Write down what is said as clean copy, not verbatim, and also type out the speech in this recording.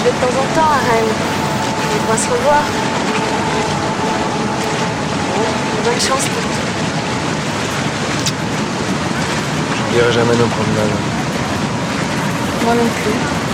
vais de temps en temps à Rennes. On pourra se revoir. Bon, bonne chance pour tout. Je dirai jamais nos promenades. Moi non plus.